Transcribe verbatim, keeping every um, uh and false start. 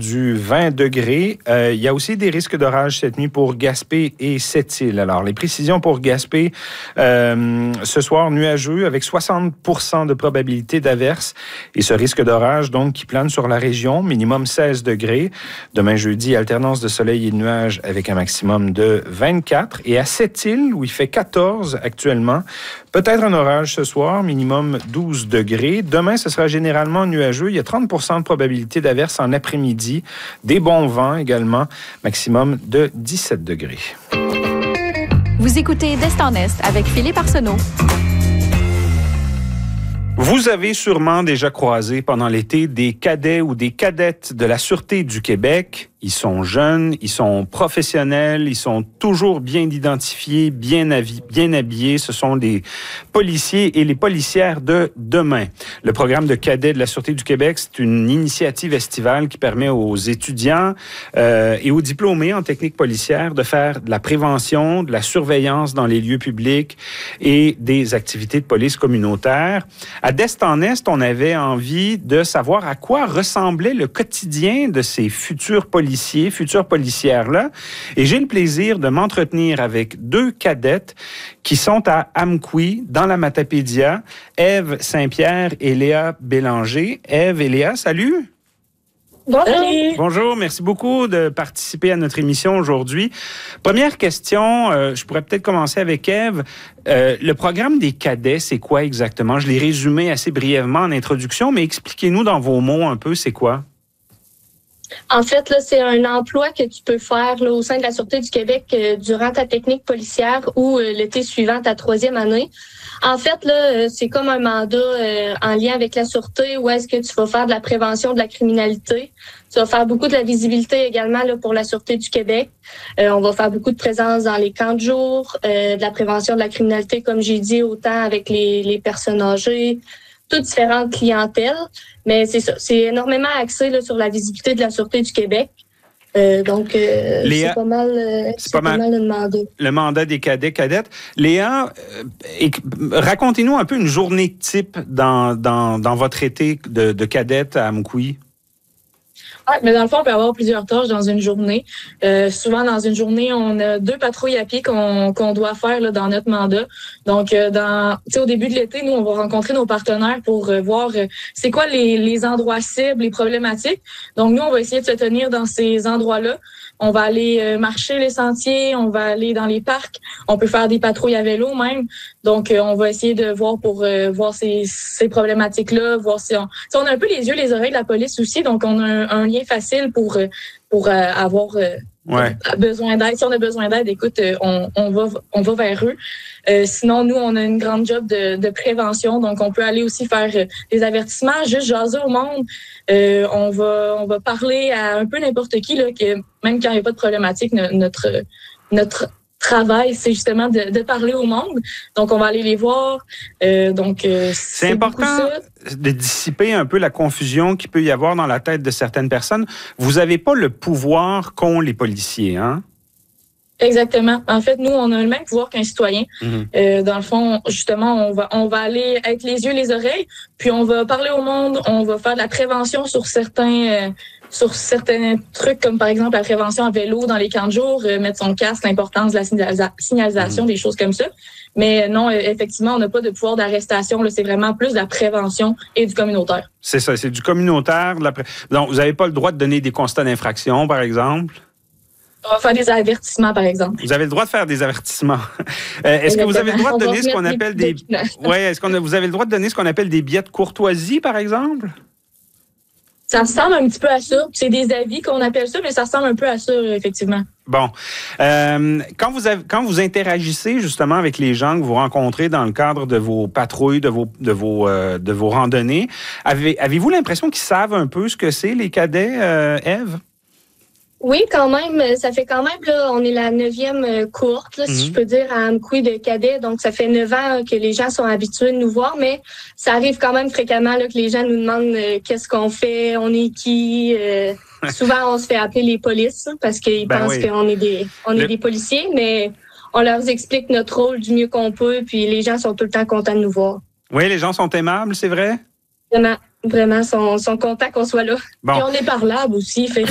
du vingt degrés. Euh, il y a aussi des risques d'orage cette nuit pour Gaspé et Sept-Îles. Alors, les précisions pour Gaspé, euh, ce soir, nuageux avec soixante pour cent de probabilité d'averse. Et ce risque d'orage, donc, qui plane sur la région, minimum seize degrés. Demain, jeudi, alternance de soleil et de nuages avec un maximum de vingt-quatre. Et à Sept-Îles, où il fait quatorze actuellement, peut-être un orage ce soir, minimum douze degrés. Demain, ce sera généralement nuageux. Il y a trente pour cent de probabilité d'averse en après-midi. Des bons vents également, maximum de dix-sept degrés. Vous écoutez d'Est en Est avec Philippe Arsenault. Vous avez sûrement déjà croisé pendant l'été des cadets ou des cadettes de la Sûreté du Québec. Ils sont jeunes, ils sont professionnels, ils sont toujours bien identifiés, bien, avi- bien habillés. Ce sont des policiers et les policières de demain. Le programme de cadets de la Sûreté du Québec, c'est une initiative estivale qui permet aux étudiants euh, et aux diplômés en technique policière de faire de la prévention, de la surveillance dans les lieux publics et des activités de police communautaire. À d'Est en Est, on avait envie de savoir à quoi ressemblait le quotidien de ces futurs policiers policiers, futures policières-là. Et j'ai le plaisir de m'entretenir avec deux cadettes qui sont à Amqui, dans la Matapédia, Ève Saint-Pierre et Léa Bélanger. Ève et Léa, salut! Bonjour. Bonjour, merci beaucoup de participer à notre émission aujourd'hui. Première question, euh, je pourrais peut-être commencer avec Ève. Euh, le programme des cadets, c'est quoi exactement? Je l'ai résumé assez brièvement en introduction, mais expliquez-nous dans vos mots un peu, c'est quoi? En fait, là, c'est un emploi que tu peux faire là, au sein de la Sûreté du Québec euh, durant ta technique policière ou euh, l'été suivant ta troisième année. En fait, là, euh, c'est comme un mandat euh, en lien avec la Sûreté où est-ce que tu vas faire de la prévention de la criminalité. Tu vas faire beaucoup de la visibilité également là, pour la Sûreté du Québec. Euh, on va faire beaucoup de présence dans les camps de jour, euh, de la prévention de la criminalité, comme j'ai dit, autant avec les, les personnes âgées, toutes différentes clientèles, mais c'est ça, c'est énormément axé là, sur la visibilité de la Sûreté du Québec. Euh, donc, euh, Léa, c'est pas mal, euh, c'est c'est pas pas mal, mal le mandat. Le mandat des cadets, cadettes. Léa, euh, et, racontez-nous un peu une journée type dans, dans, dans votre été de, de cadette à Amqui. Oui, mais dans le fond, on peut avoir plusieurs tâches dans une journée. Euh, souvent, dans une journée, on a deux patrouilles à pied qu'on qu'on doit faire là, dans notre mandat. Donc, euh, dans, tu sais, au début de l'été, nous, on va rencontrer nos partenaires pour euh, voir euh, c'est quoi les, les endroits cibles, les problématiques. Donc, nous, on va essayer de se tenir dans ces endroits-là. On va aller euh, marcher les sentiers, on va aller dans les parcs, on peut faire des patrouilles à vélo même. Donc, euh, on va essayer de voir pour euh, voir ces, ces problématiques-là, voir si on... Si on a un peu les yeux, les oreilles de la police aussi, donc on a un, un lien facile pour, euh, pour euh, avoir euh, Ouais. besoin d'aide. Si on a besoin d'aide, écoute, euh, on, on, va, on va vers eux. Euh, sinon, nous, on a une grande job de, de prévention, donc on peut aller aussi faire euh, des avertissements, juste jaser au monde. Euh, on va on va parler à un peu n'importe qui, là, que même quand il n'y a pas de problématique, no- notre notre travail, c'est justement de, de parler au monde. Donc, on va aller les voir. Euh, donc, euh, C'est, c'est important ça. de dissiper un peu la confusion qu'il peut y avoir dans la tête de certaines personnes. Vous n'avez pas le pouvoir qu'ont les policiers, hein? Exactement. En fait, nous, on a le même pouvoir qu'un citoyen. Mm-hmm. Euh, dans le fond, justement, on va on va aller être les yeux, les oreilles, puis on va parler au monde, on va faire de la prévention sur certains euh, sur certains trucs, comme par exemple la prévention à vélo dans les camps de jour, euh, mettre son casque, l'importance de la signalisa- signalisation, mm-hmm. des choses comme ça. Mais non, effectivement, on n'a pas de pouvoir d'arrestation. Là, c'est vraiment plus de la prévention et du communautaire. C'est ça, c'est du communautaire. De la pré... Donc, vous n'avez pas le droit de donner des constats d'infraction, par exemple? On va faire des avertissements, par exemple. Vous avez le droit de faire des avertissements. Euh, est-ce que vous avez le droit de donner ce qu'on appelle des... Ouais, est-ce qu'on a... vous avez le droit de donner ce qu'on appelle des billets de courtoisie, par exemple? Ça ressemble un petit peu à ça. C'est des avis qu'on appelle ça, mais ça ressemble un peu à ça, effectivement. Bon. Euh, quand vous avez, quand vous interagissez justement avec les gens que vous rencontrez dans le cadre de vos patrouilles, de vos, de vos, euh, de vos randonnées, avez, avez-vous l'impression qu'ils savent un peu ce que c'est, les cadets, euh, Ève? Oui, quand même. Ça fait quand même, là, on est la neuvième euh, cohorte, là, mm-hmm. si je peux dire, à Amqui de cadets. Donc, ça fait neuf ans que les gens sont habitués de nous voir, mais ça arrive quand même fréquemment là, que les gens nous demandent euh, qu'est-ce qu'on fait, on est qui. Euh, souvent, on se fait appeler les polices parce qu'ils ben pensent oui. qu'on est des, on est le... des policiers, mais on leur explique notre rôle du mieux qu'on peut, puis les gens sont tout le temps contents de nous voir. Oui, les gens sont aimables, c'est vrai? Vraiment, vraiment, sont, sont contents qu'on soit là. Bon. Et on est parlable aussi, fait